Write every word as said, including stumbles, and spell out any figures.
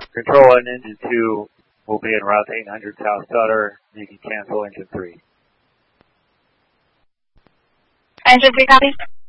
Control on engine two will be en route to eight hundred South Sutter. You can cancel engine three. Engine three copies.